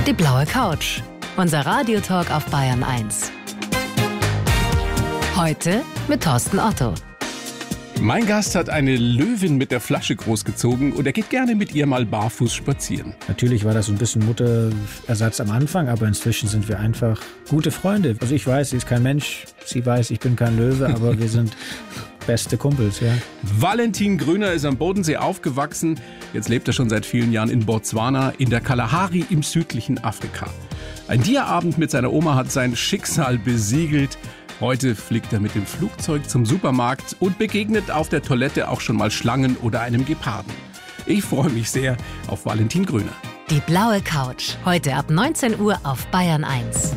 Die blaue Couch. Unser Radiotalk auf Bayern 1. Heute mit Thorsten Otto. Mein Gast hat eine Löwin mit der Flasche großgezogen und er geht gerne mit ihr mal barfuß spazieren. Natürlich war das so ein bisschen Mutterersatz am Anfang, aber inzwischen sind wir einfach gute Freunde. Also ich weiß, sie ist kein Mensch, sie weiß, ich bin kein Löwe, aber wir sind beste Kumpels, ja. Valentin Grüner ist am Bodensee aufgewachsen. Jetzt lebt er schon seit vielen Jahren in Botswana, in der Kalahari im südlichen Afrika. Ein Tierabend mit seiner Oma hat sein Schicksal besiegelt. Heute fliegt er mit dem Flugzeug zum Supermarkt und begegnet auf der Toilette auch schon mal Schlangen oder einem Geparden. Ich freue mich sehr auf Valentin Grüner. Die blaue Couch. Heute ab 19 Uhr auf Bayern 1.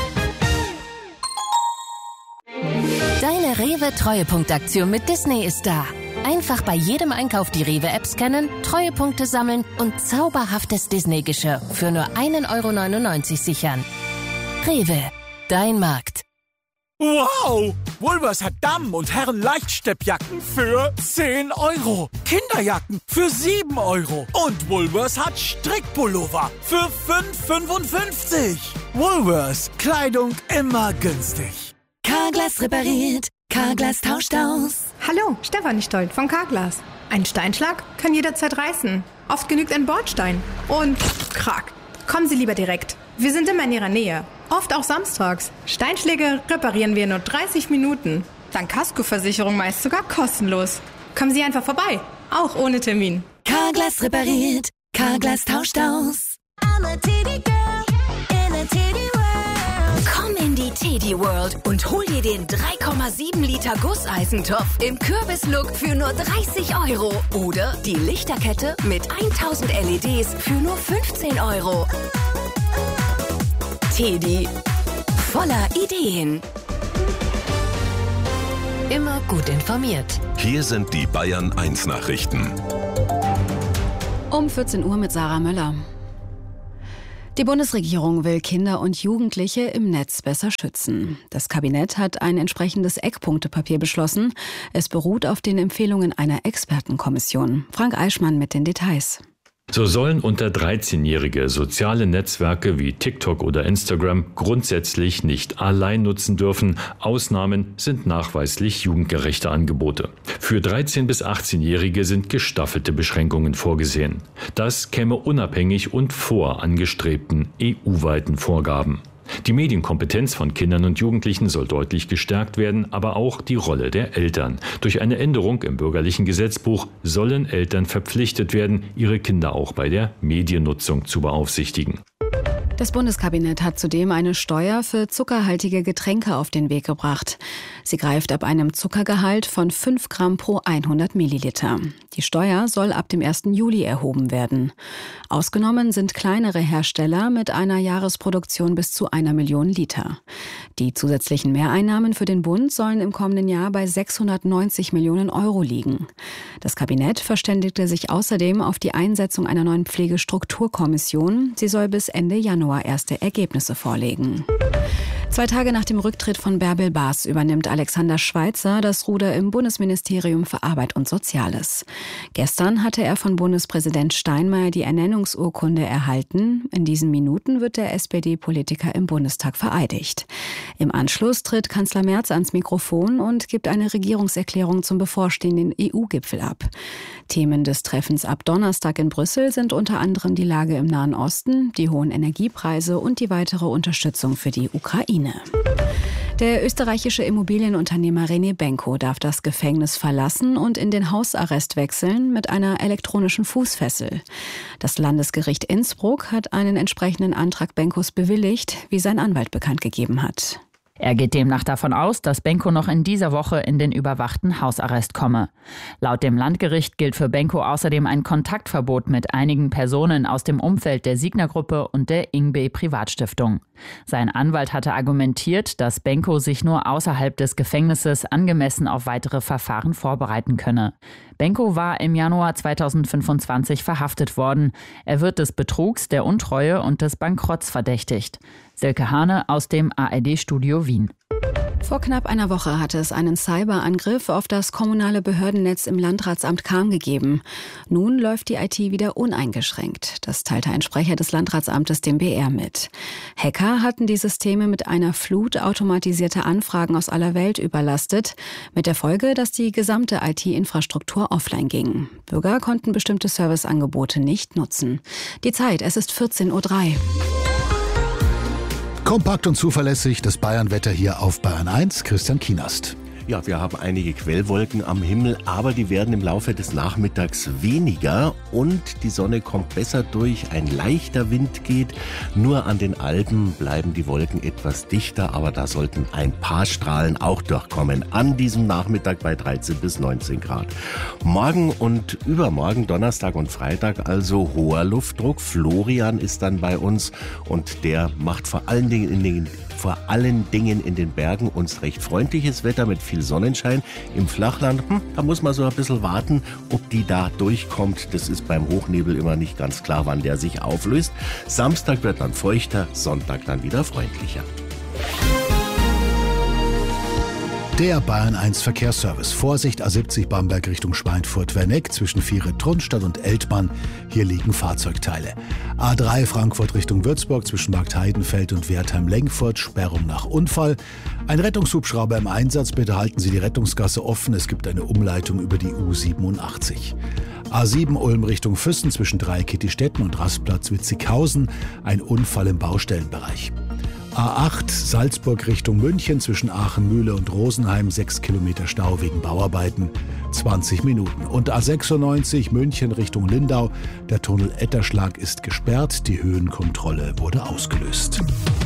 Deine Rewe-Treuepunktaktion mit Disney ist da. Einfach bei jedem Einkauf die Rewe-App scannen, Treuepunkte sammeln und zauberhaftes Disney-Geschirr für nur 1,99 € sichern. Rewe, dein Markt. Wow! Woolworths hat Damen- und Herren-Leichtsteppjacken für 10 €. Kinderjacken für 7 €. Und Woolworths hat Strickpullover für 5,55 €. Woolworths, Kleidung immer günstig. Carglass repariert, Carglass tauscht aus. Hallo, Stefanie Stolt von Carglass. Ein Steinschlag kann jederzeit reißen. Oft genügt ein Bordstein. Und krack. Kommen Sie lieber direkt. Wir sind immer in Ihrer Nähe. Oft auch samstags. Steinschläge reparieren wir in nur 30 Minuten. Dank Kaskoversicherung meist sogar kostenlos. Kommen Sie einfach vorbei. Auch ohne Termin. Carglass repariert, Carglass tauscht aus. I'm a Teddy girl in a Teddy world. Komm in die Teddy World und hol dir den 3,7 Liter Gusseisentopf im Kürbislook für nur 30 € oder die Lichterkette mit 1000 LEDs für nur 15 €. Teddy, voller Ideen. Immer gut informiert. Hier sind die Bayern 1 Nachrichten. Um 14 Uhr mit Sarah Möller. Die Bundesregierung will Kinder und Jugendliche im Netz besser schützen. Das Kabinett hat ein entsprechendes Eckpunktepapier beschlossen. Es beruht auf den Empfehlungen einer Expertenkommission. Frank Eichmann mit den Details. So sollen unter 13-Jährige soziale Netzwerke wie TikTok oder Instagram grundsätzlich nicht allein nutzen dürfen. Ausnahmen sind nachweislich jugendgerechte Angebote. Für 13- bis 18-Jährige sind gestaffelte Beschränkungen vorgesehen. Das käme unabhängig und vor angestrebten EU-weiten Vorgaben. Die Medienkompetenz von Kindern und Jugendlichen soll deutlich gestärkt werden, aber auch die Rolle der Eltern. Durch eine Änderung im bürgerlichen Gesetzbuch sollen Eltern verpflichtet werden, ihre Kinder auch bei der Mediennutzung zu beaufsichtigen. Das Bundeskabinett hat zudem eine Steuer für zuckerhaltige Getränke auf den Weg gebracht. Sie greift ab einem Zuckergehalt von 5 Gramm pro 100 Milliliter. Die Steuer soll ab dem 1. Juli erhoben werden. Ausgenommen sind kleinere Hersteller mit einer Jahresproduktion bis zu 1 Million Liter. Die zusätzlichen Mehreinnahmen für den Bund sollen im kommenden Jahr bei 690 Millionen € liegen. Das Kabinett verständigte sich außerdem auf die Einsetzung einer neuen Pflegestrukturkommission. Sie soll bis Ende Januar erste Ergebnisse vorlegen. 2 Tage nach dem Rücktritt von Bärbel Baas übernimmt Alexander Schweitzer das Ruder im Bundesministerium für Arbeit und Soziales. Gestern hatte er von Bundespräsident Steinmeier die Ernennungsurkunde erhalten. In diesen Minuten wird der SPD-Politiker im Bundestag vereidigt. Im Anschluss tritt Kanzler Merz ans Mikrofon und gibt eine Regierungserklärung zum bevorstehenden EU-Gipfel ab. Themen des Treffens ab Donnerstag in Brüssel sind unter anderem die Lage im Nahen Osten, die hohen Energiepreise und die weitere Unterstützung für die Ukraine. Der österreichische Immobilienunternehmer René Benko darf das Gefängnis verlassen und in den Hausarrest wechseln mit einer elektronischen Fußfessel. Das Landesgericht Innsbruck hat einen entsprechenden Antrag Benkos bewilligt, wie sein Anwalt bekannt gegeben hat. Er geht demnach davon aus, dass Benko noch in dieser Woche in den überwachten Hausarrest komme. Laut dem Landgericht gilt für Benko außerdem ein Kontaktverbot mit einigen Personen aus dem Umfeld der Signa-Gruppe und der Ingbe Privatstiftung. Sein Anwalt hatte argumentiert, dass Benko sich nur außerhalb des Gefängnisses angemessen auf weitere Verfahren vorbereiten könne. Benko war im Januar 2025 verhaftet worden. Er wird des Betrugs, der Untreue und des Bankrotts verdächtigt. Silke Hane aus dem ARD-Studio Wien. Vor knapp einer Woche hatte es einen Cyberangriff auf das kommunale Behördennetz im Landratsamt Cham gegeben. Nun läuft die IT wieder uneingeschränkt. Das teilte ein Sprecher des Landratsamtes dem BR mit. Hacker hatten die Systeme mit einer Flut automatisierter Anfragen aus aller Welt überlastet, mit der Folge, dass die gesamte IT-Infrastruktur offline ging. Bürger konnten bestimmte Serviceangebote nicht nutzen. Die Zeit, es ist 14:03 Uhr. Kompakt und zuverlässig, das Bayern-Wetter hier auf Bayern 1. Christian Kienast. Ja, wir haben einige Quellwolken am Himmel, aber die werden im Laufe des Nachmittags weniger und die Sonne kommt besser durch. Ein leichter Wind geht. Nur an den Alpen bleiben die Wolken etwas dichter, aber da sollten ein paar Strahlen auch durchkommen. An diesem Nachmittag bei 13 bis 19 Grad. Morgen und übermorgen, Donnerstag und Freitag, also hoher Luftdruck. Florian ist dann bei uns und der macht vor allen Dingen in den Bergen uns recht freundliches Wetter mit viel Sonnenschein. Im Flachland, da muss man so ein bisschen warten, ob die da durchkommt. Das ist beim Hochnebel immer nicht ganz klar, wann der sich auflöst. Samstag wird dann feuchter, Sonntag dann wieder freundlicher. Der Bayern 1 Verkehrsservice. Vorsicht, A70 Bamberg Richtung Schweinfurt-Werneck zwischen Viere-Trunstadt und Eltmann. Hier liegen Fahrzeugteile. A3 Frankfurt Richtung Würzburg zwischen Marktheidenfeld und Wertheim-Lengfurt. Sperrung nach Unfall. Ein Rettungshubschrauber im Einsatz. Bitte halten Sie die Rettungsgasse offen. Es gibt eine Umleitung über die U87. A7 Ulm Richtung Füssen zwischen Dreieckittistetten und Rastplatz Witzighausen. Ein Unfall im Baustellenbereich. A8 Salzburg Richtung München zwischen Aachenmühle und Rosenheim 6 Kilometer Stau wegen Bauarbeiten, 20 Minuten. Und A96 München Richtung Lindau, der Tunnel Etterschlag ist gesperrt, die Höhenkontrolle wurde ausgelöst.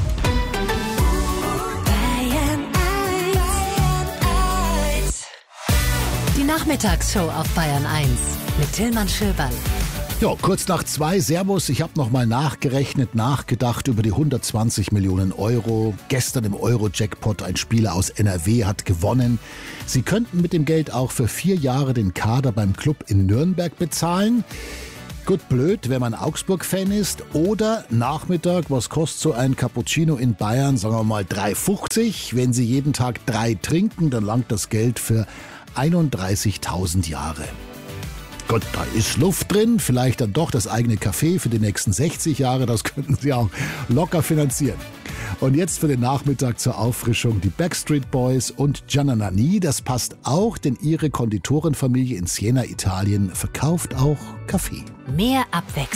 Die Nachmittagsshow auf Bayern 1 mit Tillmann Schöberl. Ja, kurz nach 2, Servus. Ich habe nochmal nachgedacht über die 120 Millionen Euro. Gestern im Euro-Jackpot ein Spieler aus NRW hat gewonnen. Sie könnten mit dem Geld auch für 4 Jahre den Kader beim Club in Nürnberg bezahlen. Gut blöd, wenn man Augsburg-Fan ist. Oder Nachmittag, was kostet so ein Cappuccino in Bayern? Sagen wir mal 3,50. Wenn Sie jeden Tag 3 trinken, dann langt das Geld für 31.000 Jahre. Gut, da ist Luft drin, vielleicht dann doch das eigene Café für die nächsten 60 Jahre, das könnten Sie auch locker finanzieren. Und jetzt für den Nachmittag zur Auffrischung die Backstreet Boys und Gianna Nannini, das passt auch, denn ihre Konditorenfamilie in Siena, Italien, verkauft auch Kaffee. Mehr Abwechslung.